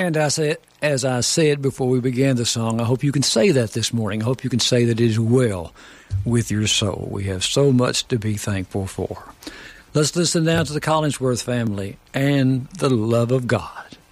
And as I said before we began the song, I hope you can say that this morning. I hope you can say that it is well with your soul. We have so much to be thankful for. Let's listen now to the Collingsworth family and the love of God.